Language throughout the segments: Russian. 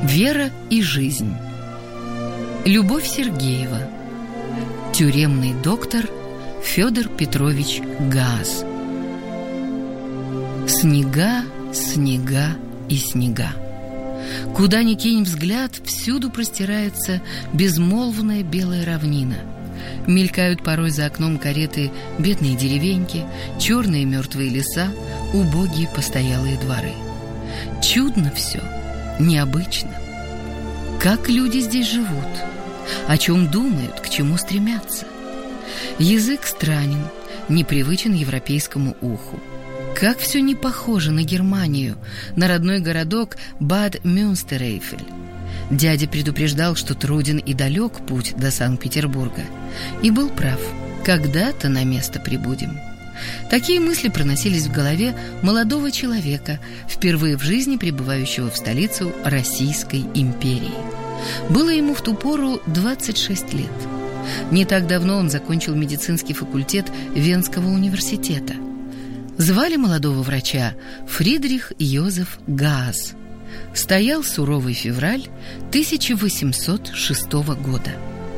Вера и жизнь. Любовь Сергеева. Тюремный доктор Федор Петрович Гааз. Снега, снега и снега. Куда ни кинь взгляд, всюду простирается безмолвная белая равнина. Мелькают порой за окном кареты бедные деревеньки, черные мертвые леса, убогие постоялые дворы. Чудно все, необычно. Как люди здесь живут? О чем думают, к чему стремятся? Язык странен, непривычен европейскому уху. Как все не похоже на Германию, на родной городок Бад Мюнстерэйфель. Дядя предупреждал, что труден и далек путь до Санкт-Петербурга. И был прав. Когда-то на место прибудем. Такие мысли проносились в голове молодого человека, впервые в жизни прибывающего в столицу Российской империи. Было ему в ту пору 26 лет. Не так давно он закончил медицинский факультет Венского университета. Звали молодого врача Фридрих Йозеф Гааз. Стоял суровый февраль 1806 года.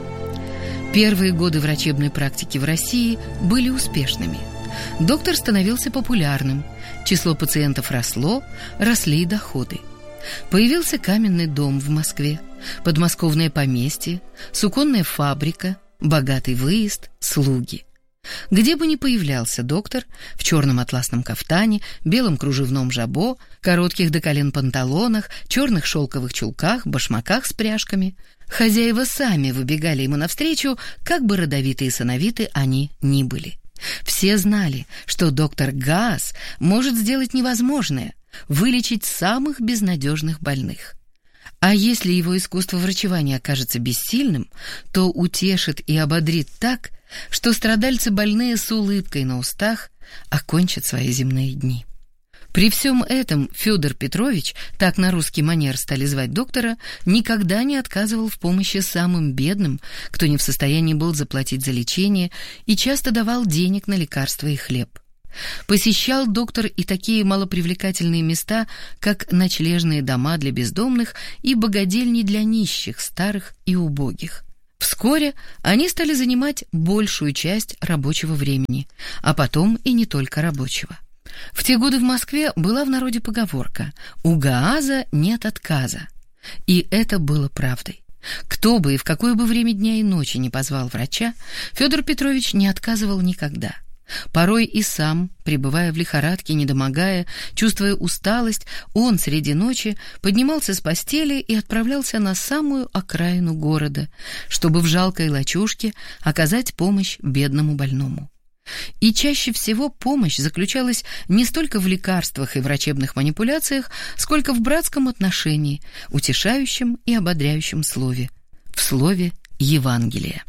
Первые годы врачебной практики в России были успешными. Доктор становился популярным, число пациентов росло, росли и доходы. Появился каменный дом в Москве, подмосковное поместье, суконная фабрика, богатый выезд, слуги. Где бы ни появлялся доктор, в черном атласном кафтане, белом кружевном жабо, коротких до колен панталонах, черных шелковых чулках, башмаках с пряжками, хозяева сами выбегали ему навстречу, как бы родовиты и сановиты они ни были. Все знали, что доктор Гааз может сделать невозможное – вылечить самых безнадежных больных. А если его искусство врачевания окажется бессильным, то утешит и ободрит так, что страдальцы больные с улыбкой на устах окончат свои земные дни. При всем этом Федор Петрович, так на русский манер стали звать доктора, никогда не отказывал в помощи самым бедным, кто не в состоянии был заплатить за лечение, и часто давал денег на лекарства и хлеб. Посещал доктор и такие малопривлекательные места, как ночлежные дома для бездомных и богадельни для нищих, старых и убогих. Вскоре они стали занимать большую часть рабочего времени, а потом и не только рабочего. В те годы в Москве была в народе поговорка «У Гааза нет отказа». И это было правдой. Кто бы и в какое бы время дня и ночи не позвал врача, Федор Петрович не отказывал никогда. Порой и сам, пребывая в лихорадке, недомогая, чувствуя усталость, он среди ночи поднимался с постели и отправлялся на самую окраину города, чтобы в жалкой лачужке оказать помощь бедному больному. И чаще всего помощь заключалась не столько в лекарствах и врачебных манипуляциях, сколько в братском отношении, утешающем и ободряющем слове, в слове Евангелия.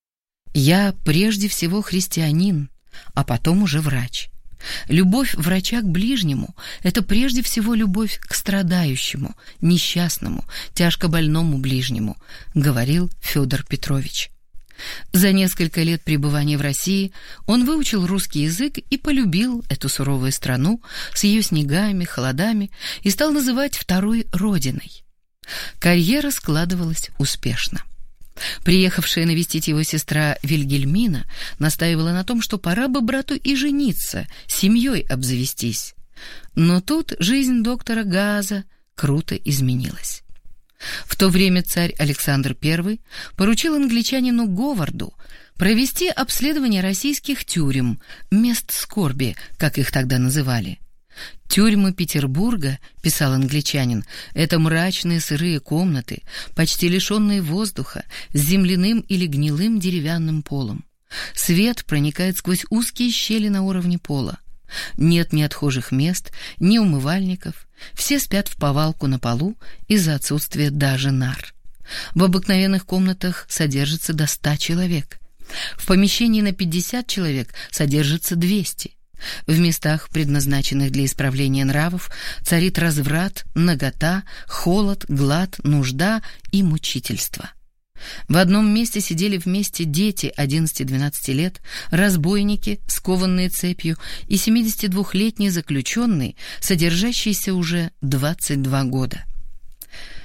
«Я прежде всего христианин, а потом уже врач. Любовь врача к ближнему – это прежде всего любовь к страдающему, несчастному, тяжко больному ближнему», – говорил Федор Петрович. За несколько лет пребывания в России он выучил русский язык и полюбил эту суровую страну с ее снегами, холодами и стал называть второй родиной. Карьера складывалась успешно. Приехавшая навестить его сестра Вильгельмина настаивала на том, что пора бы брату и жениться, семьей обзавестись. Но тут жизнь доктора Гааза круто изменилась. В то время царь Александр I поручил англичанину Говарду провести обследование российских тюрем, мест скорби, как их тогда называли. «Тюрьмы Петербурга, — писал англичанин, — это мрачные сырые комнаты, почти лишенные воздуха, с земляным или гнилым деревянным полом. Свет проникает сквозь узкие щели на уровне пола. Нет ни отхожих мест, ни умывальников. Все спят вповалку на полу из-за отсутствия даже нар. В обыкновенных комнатах содержится до 100 человек. В помещении на 50 человек содержится 200. В местах, предназначенных для исправления нравов, царит разврат, нагота, холод, глад, нужда и мучительство. В одном месте сидели вместе дети 11-12 лет, разбойники, скованные цепью, и 72-летний заключенный, содержащийся уже 22 года.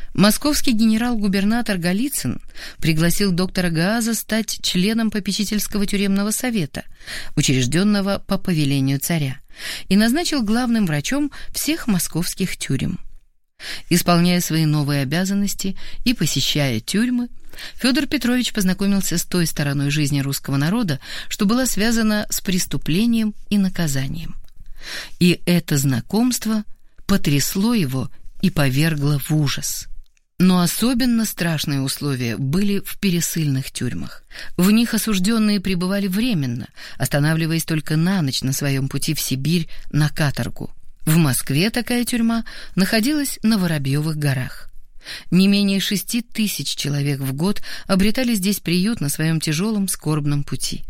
Московский генерал-губернатор Голицын пригласил доктора Гааза стать членом попечительского тюремного совета, учрежденного по повелению царя, и назначил главным врачом всех московских тюрем. Исполняя свои новые обязанности и посещая тюрьмы, Федор Петрович познакомился с той стороной жизни русского народа, что была связана с преступлением и наказанием. И это знакомство потрясло его и повергло в ужас. Но особенно страшные условия были в пересыльных тюрьмах. В них осужденные пребывали временно, останавливаясь только на ночь на своем пути в Сибирь на каторгу. В Москве такая тюрьма находилась на Воробьевых горах. Не менее 6 тысяч человек в год обретали здесь приют на своем тяжелом скорбном пути.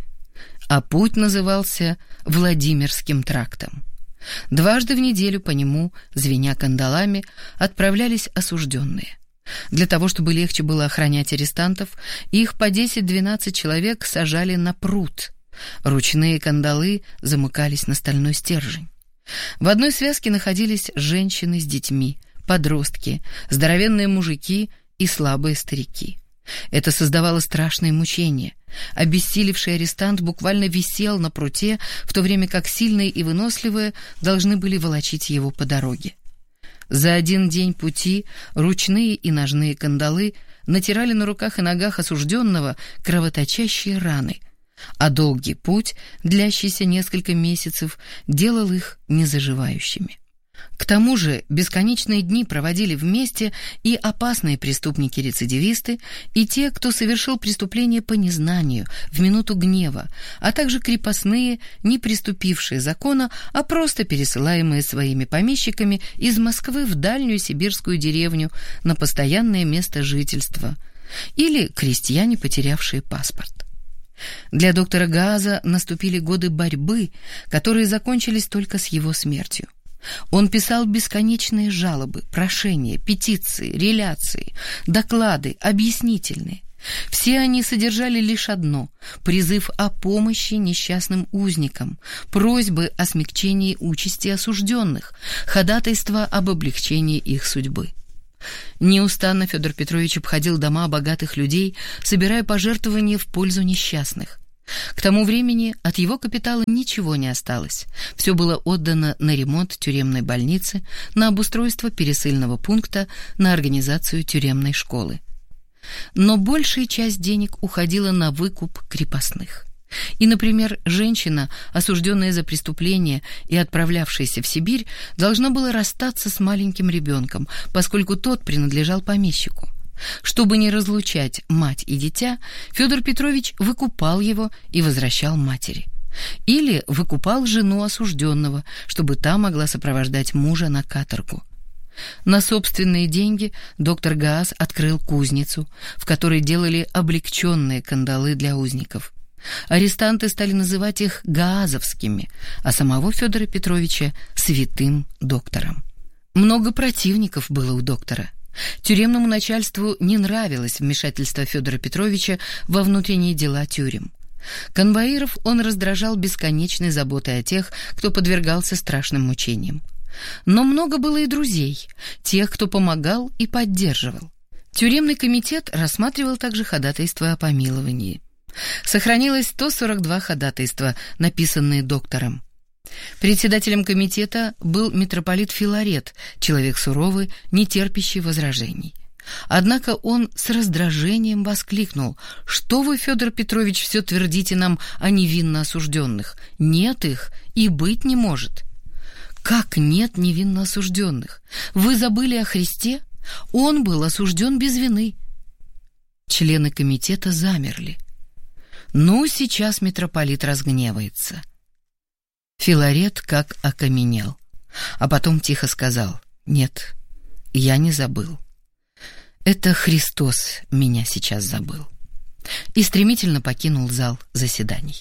А путь назывался Владимирским трактом. Дважды в неделю по нему, звеня кандалами, отправлялись осужденные. Для того, чтобы легче было охранять арестантов, их по 10-12 человек сажали на прут. Ручные кандалы замыкались на стальной стержень. В одной связке находились женщины с детьми, подростки, здоровенные мужики и слабые старики. Это создавало страшные мучения. Обессилевший арестант буквально висел на пруте, в то время как сильные и выносливые должны были волочить его по дороге. За один день пути ручные и ножные кандалы натирали на руках и ногах осужденного кровоточащие раны, а долгий путь, длящийся несколько месяцев, делал их незаживающими. К тому же бесконечные дни проводили вместе и опасные преступники-рецидивисты, и те, кто совершил преступление по незнанию, в минуту гнева, а также крепостные, не приступившие закона, а просто пересылаемые своими помещиками из Москвы в дальнюю сибирскую деревню на постоянное место жительства, или крестьяне, потерявшие паспорт. Для доктора Гааза наступили годы борьбы, которые закончились только с его смертью. Он писал бесконечные жалобы, прошения, петиции, реляции, доклады, объяснительные. Все они содержали лишь одно – призыв о помощи несчастным узникам, просьбы о смягчении участи осужденных, ходатайство об облегчении их судьбы. Неустанно Федор Петрович обходил дома богатых людей, собирая пожертвования в пользу несчастных. К тому времени от его капитала ничего не осталось. Все было отдано на ремонт тюремной больницы, на обустройство пересыльного пункта, на организацию тюремной школы. Но большая часть денег уходила на выкуп крепостных. И, например, женщина, осужденная за преступление и отправлявшаяся в Сибирь, должна была расстаться с маленьким ребенком, поскольку тот принадлежал помещику. Чтобы не разлучать мать и дитя, Федор Петрович выкупал его и возвращал матери. Или выкупал жену осужденного, чтобы та могла сопровождать мужа на каторгу. На собственные деньги доктор Гааз открыл кузницу, в которой делали облегченные кандалы для узников. Арестанты стали называть их гаазовскими, а самого Федора Петровича – святым доктором. Много противников было у доктора. Тюремному начальству не нравилось вмешательство Федора Петровича во внутренние дела тюрем. Конвоиров он раздражал бесконечной заботой о тех, кто подвергался страшным мучениям. Но много было и друзей, тех, кто помогал и поддерживал. Тюремный комитет рассматривал также ходатайства о помиловании. Сохранилось 142 ходатайства, написанные доктором. Председателем комитета был митрополит Филарет, человек суровый, не терпящий возражений. Однако он с раздражением воскликнул: «Что вы, Федор Петрович, все твердите нам о невинно осужденных? Нет их и быть не может». «Как нет невинно осужденных? Вы забыли о Христе? Он был осужден без вины». Члены комитета замерли. «Ну, сейчас митрополит разгневается». Филарет как окаменел, а потом тихо сказал: «Нет, я не забыл. Это Христос меня сейчас забыл». И стремительно покинул зал заседаний.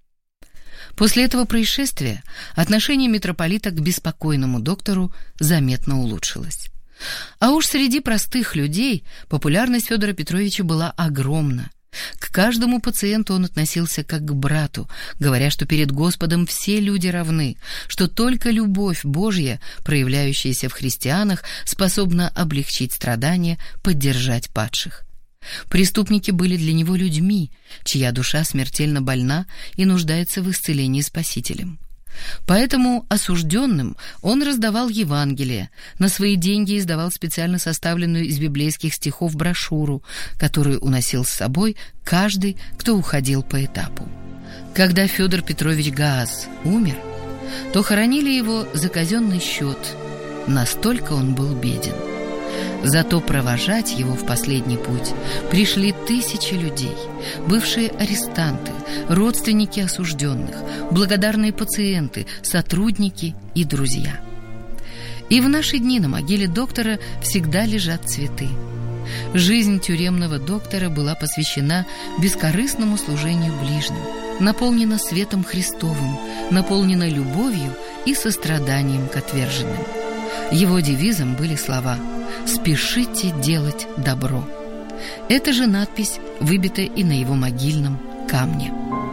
После этого происшествия отношение митрополита к беспокойному доктору заметно улучшилось. А уж среди простых людей популярность Федора Петровича была огромна. К каждому пациенту он относился как к брату, говоря, что перед Господом все люди равны, что только любовь Божья, проявляющаяся в христианах, способна облегчить страдания, поддержать падших. Преступники были для него людьми, чья душа смертельно больна и нуждается в исцелении Спасителем. Поэтому осужденным он раздавал Евангелие, на свои деньги издавал специально составленную из библейских стихов брошюру, которую уносил с собой каждый, кто уходил по этапу. Когда Федор Петрович Гааз умер, то хоронили его за казенный счет, настолько он был беден. Зато провожать его в последний путь пришли тысячи людей, бывшие арестанты, родственники осужденных, благодарные пациенты, сотрудники и друзья. И в наши дни на могиле доктора всегда лежат цветы. Жизнь тюремного доктора была посвящена бескорыстному служению ближним, наполнена светом Христовым, наполнена любовью и состраданием к отверженным. Его девизом были слова «Спешите делать добро». Эта же надпись выбита и на его могильном камне.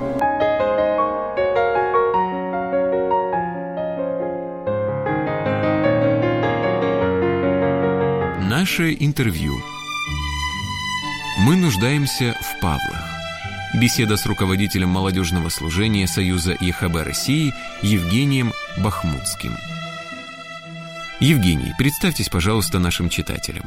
Наше интервью. Мы нуждаемся в Павлах. Беседа с руководителем молодежного служения Союза ЕХБ России Евгением Бахмутским. Евгений, представьтесь, пожалуйста, нашим читателям.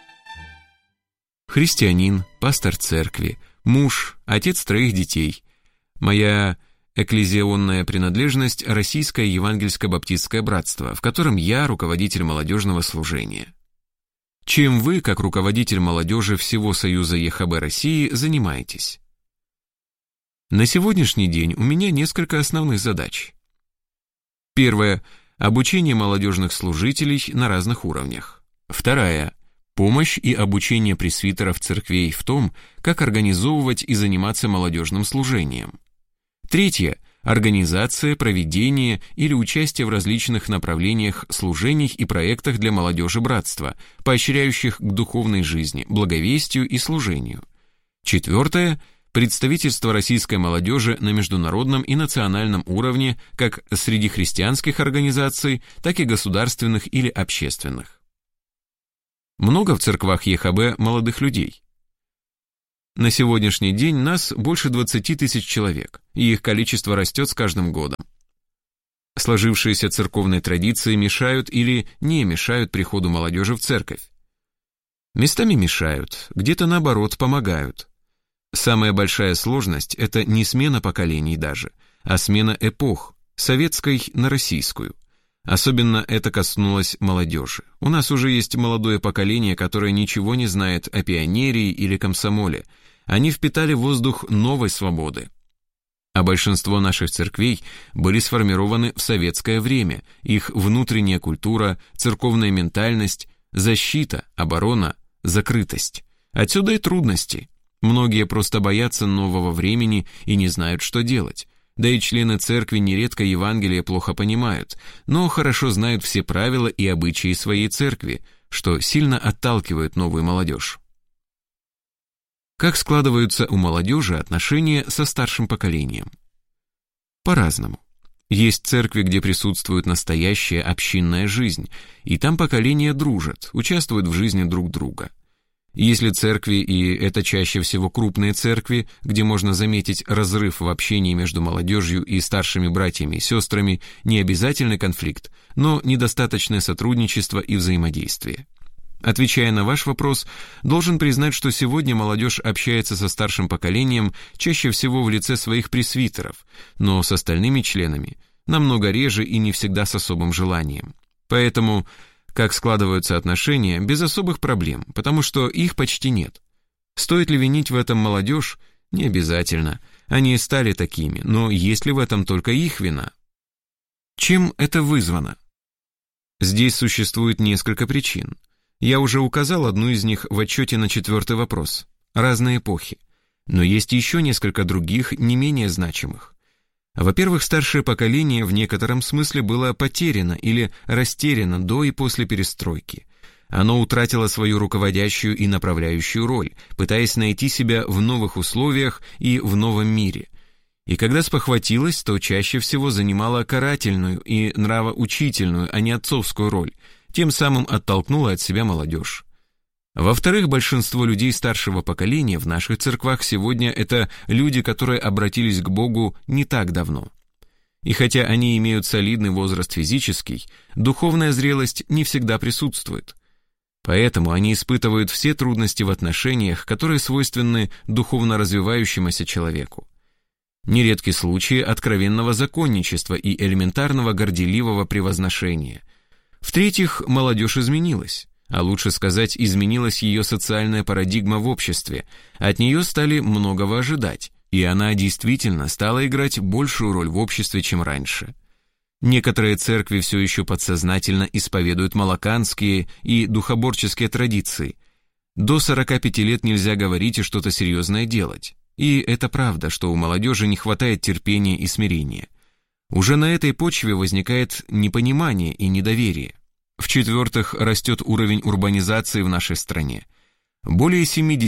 Христианин, пастор церкви, муж, отец 3 детей. Моя экклезионная принадлежность – Российское евангельско-баптистское братство, в котором я руководитель молодежного служения. Чем вы, как руководитель молодежи всего Союза ЕХБ России, занимаетесь? На сегодняшний день у меня несколько основных задач. Первое – обучение молодежных служителей на разных уровнях. Вторая – помощь и обучение пресвитеров церквей в том, как организовывать и заниматься молодежным служением. Третье – организация, проведение или участие в различных направлениях служений и проектах для молодежи братства, поощряющих к духовной жизни, благовестию и служению. Четвертое – представительство российской молодежи на международном и национальном уровне как среди христианских организаций, так и государственных или общественных. Много в церквах ЕХБ молодых людей. На сегодняшний день нас больше 20 тысяч человек, и их количество растет с каждым годом. Сложившиеся церковные традиции мешают или не мешают приходу молодежи в церковь. Местами мешают, где-то наоборот помогают. Самая большая сложность – это не смена поколений даже, а смена эпох, советской на российскую. Особенно это коснулось молодежи. У нас уже есть молодое поколение, которое ничего не знает о пионерии или комсомоле. Они впитали воздух новой свободы. А большинство наших церквей были сформированы в советское время. Их внутренняя культура, церковная ментальность, защита, оборона, закрытость. Отсюда и трудности. Многие просто боятся нового времени и не знают, что делать. Да и члены церкви нередко Евангелие плохо понимают, но хорошо знают все правила и обычаи своей церкви, что сильно отталкивает новую молодежь. Как складываются у молодежи отношения со старшим поколением? По-разному. Есть церкви, где присутствует настоящая общинная жизнь, и там поколения дружат, участвуют в жизни друг друга. Если церкви, и это чаще всего крупные церкви, где можно заметить разрыв в общении между молодежью и старшими братьями и сестрами, не обязательный конфликт, но недостаточное сотрудничество и взаимодействие. Отвечая на ваш вопрос, должен признать, что сегодня молодежь общается со старшим поколением чаще всего в лице своих пресвитеров, но с остальными членами намного реже и не всегда с особым желанием. Поэтому как складываются отношения, без особых проблем, потому что их почти нет. Стоит ли винить в этом молодежь? Не обязательно. Они стали такими, но есть ли в этом только их вина? Чем это вызвано? Здесь существует несколько причин. Я уже указал одну из них в отчете на 4-й вопрос. Разные эпохи. Но есть еще несколько других, не менее значимых. Во-первых, старшее поколение в некотором смысле было потеряно или растеряно до и после перестройки. Оно утратило свою руководящую и направляющую роль, пытаясь найти себя в новых условиях и в новом мире. И когда спохватилось, то чаще всего занимало карательную и нравоучительную, а не отцовскую роль, тем самым оттолкнуло от себя молодежь. Во-вторых, большинство людей старшего поколения в наших церквах сегодня это люди, которые обратились к Богу не так давно. И хотя они имеют солидный возраст физический, духовная зрелость не всегда присутствует. Поэтому они испытывают все трудности в отношениях, которые свойственны духовно развивающемуся человеку. Нередки случаи откровенного законничества и элементарного горделивого превозношения. В-третьих, молодежь изменилась, а лучше сказать, изменилась ее социальная парадигма в обществе, от нее стали многого ожидать, и она действительно стала играть большую роль в обществе, чем раньше. Некоторые церкви все еще подсознательно исповедуют молоканские и духоборческие традиции. До 45 лет нельзя говорить и что-то серьезное делать. И это правда, что у молодежи не хватает терпения и смирения. Уже на этой почве возникает непонимание и недоверие. В-четвертых, растет уровень урбанизации в нашей стране. Более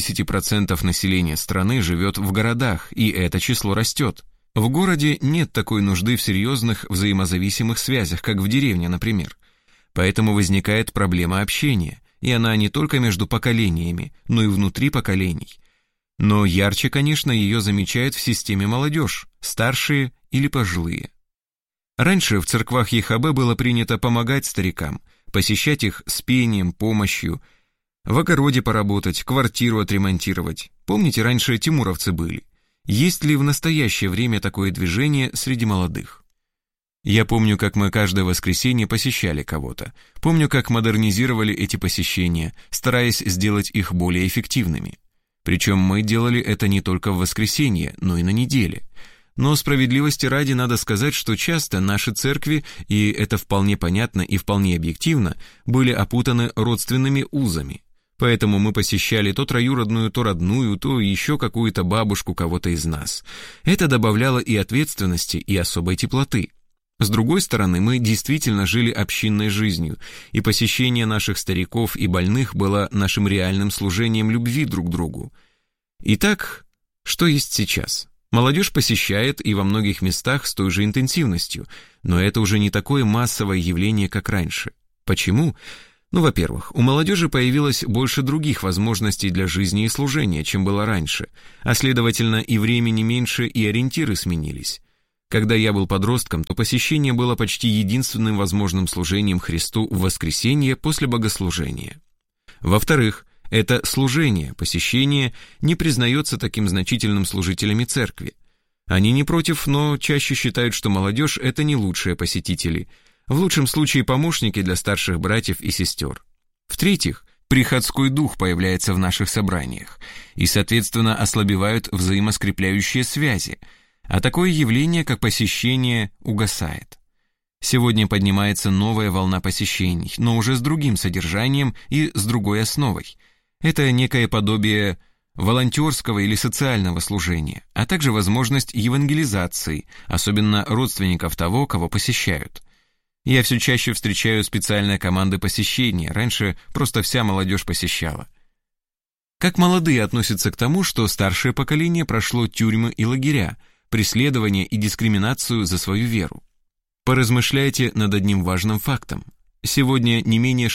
70% населения страны живет в городах, и это число растет. В городе нет такой нужды в серьезных взаимозависимых связях, как в деревне, например. Поэтому возникает проблема общения, и она не только между поколениями, но и внутри поколений. Но ярче, конечно, ее замечает в системе молодежь, старшие или пожилые. Раньше в церквах ЕХБ было принято помогать старикам, посещать их с пением, помощью, в огороде поработать, квартиру отремонтировать. Помните, раньше тимуровцы были? Есть ли в настоящее время такое движение среди молодых? Я помню, как мы каждое воскресенье посещали кого-то. Помню, как модернизировали эти посещения, стараясь сделать их более эффективными. Причем мы делали это не только в воскресенье, но и на неделе. Но справедливости ради надо сказать, что часто наши церкви, и это вполне понятно и вполне объективно, были опутаны родственными узами. Поэтому мы посещали то троюродную, то родную, то еще какую-то бабушку кого-то из нас. Это добавляло и ответственности, и особой теплоты. С другой стороны, мы действительно жили общинной жизнью, и посещение наших стариков и больных было нашим реальным служением любви друг к другу. Итак, что есть сейчас? Молодежь посещает и во многих местах с той же интенсивностью, но это уже не такое массовое явление, как раньше. Почему? Во-первых, у молодежи появилось больше других возможностей для жизни и служения, чем было раньше, а следовательно и времени меньше, и ориентиры сменились. Когда я был подростком, то посещение было почти единственным возможным служением Христу в воскресенье после богослужения. Во-вторых, это служение, посещение не признается таким значительным служителями церкви. Они не против, но чаще считают, что молодежь – это не лучшие посетители, в лучшем случае помощники для старших братьев и сестер. В-третьих, приходской дух появляется в наших собраниях, и, соответственно, ослабевают взаимоскрепляющие связи, а такое явление, как посещение, угасает. Сегодня поднимается новая волна посещений, но уже с другим содержанием и с другой основой. Это некое подобие волонтерского или социального служения, а также возможность евангелизации, особенно родственников того, кого посещают. Я все чаще встречаю специальные команды посещения, раньше просто вся молодежь посещала. Как молодые относятся к тому, что старшее поколение прошло тюрьмы и лагеря, преследование и дискриминацию за свою веру? Поразмышляйте над одним важным фактом. Сегодня не менее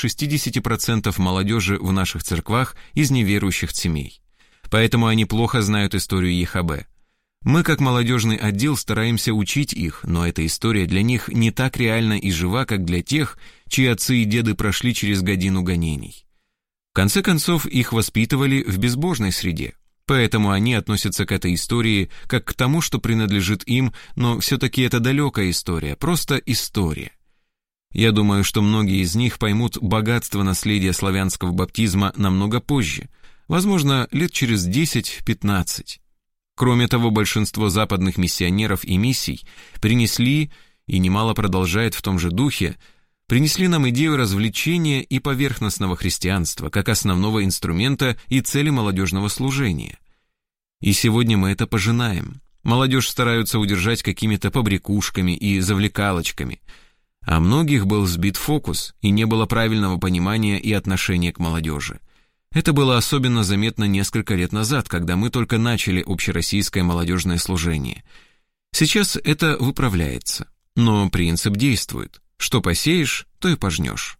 60% молодежи в наших церквах из неверующих семей. Поэтому они плохо знают историю ЕХБ. Мы, как молодежный отдел, стараемся учить их, но эта история для них не так реальна и жива, как для тех, чьи отцы и деды прошли через годину гонений. В конце концов, их воспитывали в безбожной среде, поэтому они относятся к этой истории как к тому, что принадлежит им, но все-таки это далекая история, просто история. Я думаю, что многие из них поймут богатство наследия славянского баптизма намного позже, возможно, лет через 10-15. Кроме того, большинство западных миссионеров и миссий принесли, и немало продолжает в том же духе, принесли нам идею развлечения и поверхностного христианства как основного инструмента и цели молодежного служения. И сегодня мы это пожинаем. Молодежь стараются удержать какими-то побрякушками и завлекалочками. А многих был сбит фокус, и не было правильного понимания и отношения к молодежи. Это было особенно заметно несколько лет назад, когда мы только начали общероссийское молодежное служение. Сейчас это выправляется, но принцип действует. Что посеешь, то и пожнешь.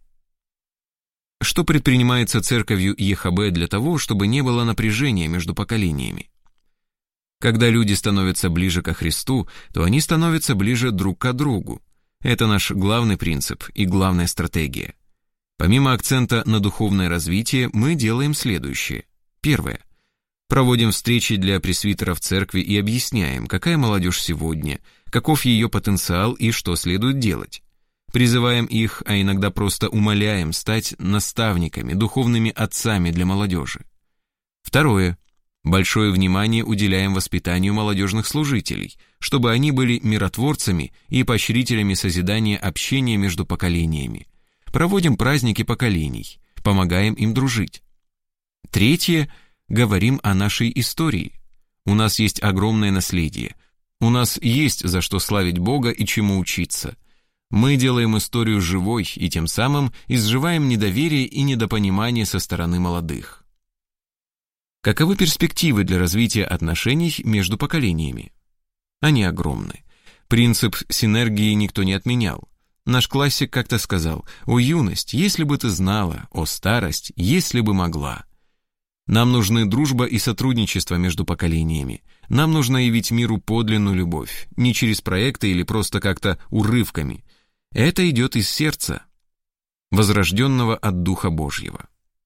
Что предпринимается церковью ЕХБ для того, чтобы не было напряжения между поколениями? Когда люди становятся ближе ко Христу, то они становятся ближе друг к другу. Это наш главный принцип и главная стратегия. Помимо акцента на духовное развитие, мы делаем следующее. Первое. Проводим встречи для пресвитеров церкви и объясняем, какая молодежь сегодня, каков ее потенциал и что следует делать. Призываем их, а иногда просто умоляем стать наставниками, духовными отцами для молодежи. Второе. Большое внимание уделяем воспитанию молодежных служителей, чтобы они были миротворцами и поощрителями созидания общения между поколениями. Проводим праздники поколений, помогаем им дружить. Третье. Говорим о нашей истории. У нас есть огромное наследие. У нас есть за что славить Бога и чему учиться. Мы делаем историю живой и тем самым изживаем недоверие и недопонимание со стороны молодых. Каковы перспективы для развития отношений между поколениями? Они огромны. Принцип синергии никто не отменял. Наш классик как-то сказал: «О, юность, если бы ты знала, о, старость, если бы могла». Нам нужны дружба и сотрудничество между поколениями. Нам нужно явить миру подлинную любовь, не через проекты или просто как-то урывками. Это идет из сердца, возрожденного от Духа Божьего.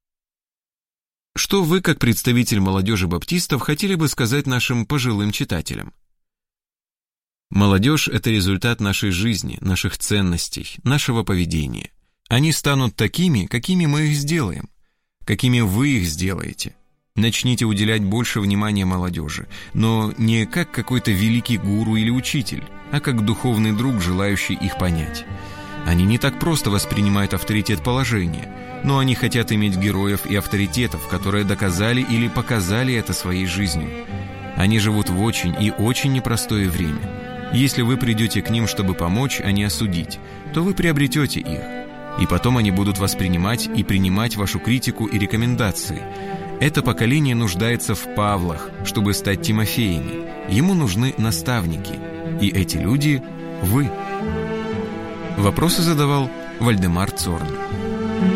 Что вы, как представитель молодежи баптистов, хотели бы сказать нашим пожилым читателям? Молодежь – это результат нашей жизни, наших ценностей, нашего поведения. Они станут такими, какими мы их сделаем, какими вы их сделаете. Начните уделять больше внимания молодежи, но не как какой-то великий гуру или учитель, а как духовный друг, желающий их понять. Они не так просто воспринимают авторитет положения, но они хотят иметь героев и авторитетов, которые доказали или показали это своей жизнью. Они живут в очень и очень непростое время. Если вы придете к ним, чтобы помочь, а не осудить, то вы приобретете их. И потом они будут воспринимать и принимать вашу критику и рекомендации. Это поколение нуждается в Павлах, чтобы стать Тимофеями. Ему нужны наставники. И эти люди – вы. Вопросы задавал Вальдемар Цорн.